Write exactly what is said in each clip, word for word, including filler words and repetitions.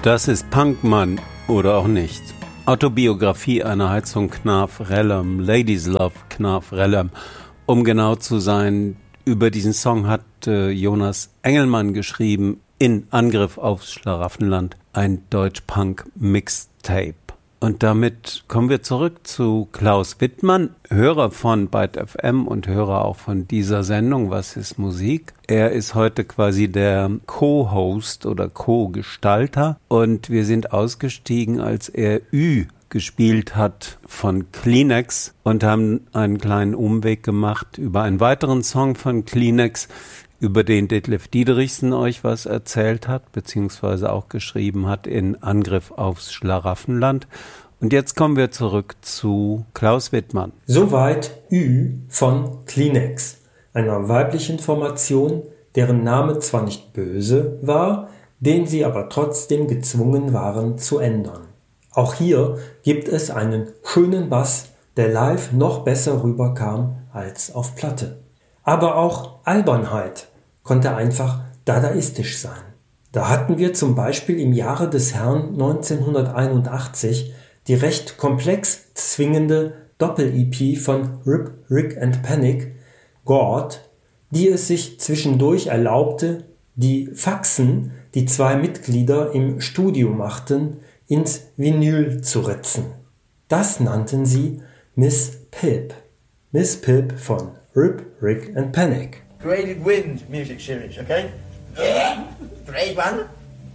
Das ist Punkmann oder auch nicht. Autobiografie einer Heizung Knarf Rellem, Ladies Love Knarf Rellem. Um genau zu sein, über diesen Song hat äh, Jonas Engelmann geschrieben, in Angriff aufs Schlaraffenland, ein Deutsch-Punk-Mixtape. Und damit kommen wir zurück zu Klaus Wittmann, Hörer von Byte F M und Hörer auch von dieser Sendung Was ist Musik? Er ist heute quasi der Co-Host oder Co-Gestalter und wir sind ausgestiegen, als er Ü gespielt hat von Kleenex und haben einen kleinen Umweg gemacht über einen weiteren Song von Kleenex, über den Detlef Diederichsen euch was erzählt hat, beziehungsweise auch geschrieben hat in Angriff aufs Schlaraffenland. Und jetzt kommen wir zurück zu Klaus Wittmann. Soweit Ü von Kleenex, einer weiblichen Formation, deren Name zwar nicht böse war, den sie aber trotzdem gezwungen waren zu ändern. Auch hier gibt es einen schönen Bass, der live noch besser rüberkam als auf Platte. Aber auch Albernheit konnte einfach dadaistisch sein. Da hatten wir zum Beispiel im Jahre des Herrn neunzehnhunderteinundachtzig die recht komplex zwingende Doppel-E P von Rip, Rick and Panic, God, die es sich zwischendurch erlaubte, die Faxen, die zwei Mitglieder im Studio machten, ins Vinyl zu ritzen. Das nannten sie Miss Pip. Miss Pip von Rip, Rick and Panic. Graded Wind music series, okay? Yeah. Grade one.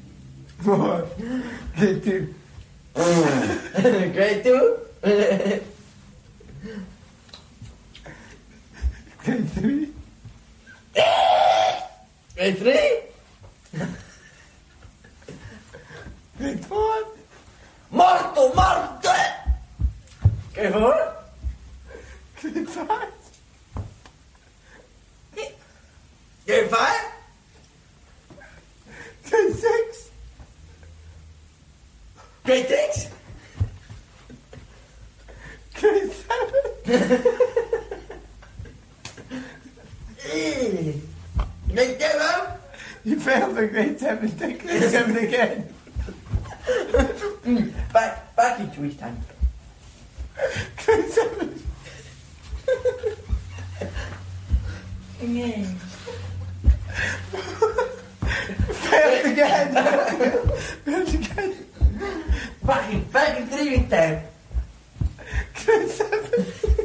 Grade two. Grade two. Grade three. Grade three. Grade four. Morto, morto. Grade four. Grade five. Grade five? Grade six? Grade six? Grade seven? Grade seven? You failed the grade seven, take grade seven again. back, back into each time. Grade seven. Yeah. Failed again. Failed again. Back in, back in three weeks time. Grade seven.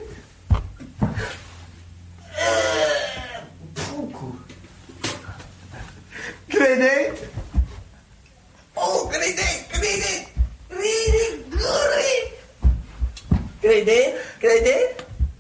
Grade eight. Oh, grade eight, grade eight. Really good. Grade eight, grade eight.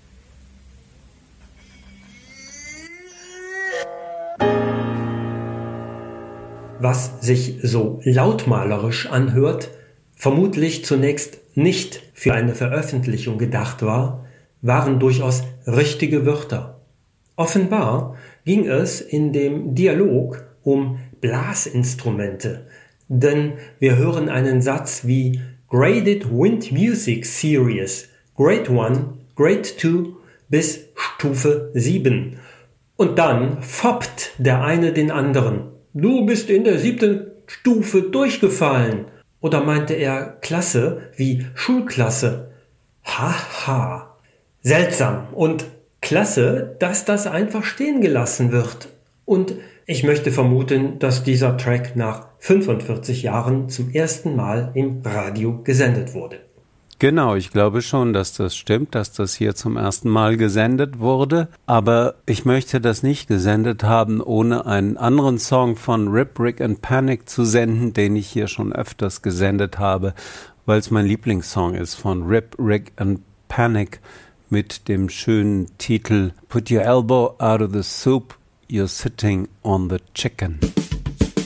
Was sich so lautmalerisch anhört, vermutlich zunächst nicht für eine Veröffentlichung gedacht war, waren durchaus richtige Wörter. Offenbar ging es in dem Dialog um Blasinstrumente, denn wir hören einen Satz wie Graded Wind Music Series, Grade one, Grade two bis Stufe sieben. Und dann foppt der eine den anderen. Du bist in der siebten Stufe durchgefallen. Oder meinte er Klasse wie Schulklasse? Haha. Seltsam und klasse, dass das einfach stehen gelassen wird. Und ich möchte vermuten, dass dieser Track nach fünfundvierzig Jahren zum ersten Mal im Radio gesendet wurde. Genau, ich glaube schon, dass das stimmt, dass das hier zum ersten Mal gesendet wurde. Aber ich möchte das nicht gesendet haben, ohne einen anderen Song von Rip, Rick and Panic zu senden, den ich hier schon öfters gesendet habe, weil es mein Lieblingssong ist von Rip, Rick and Panic mit dem schönen Titel Put your elbow out of the soup, you're sitting on the chicken.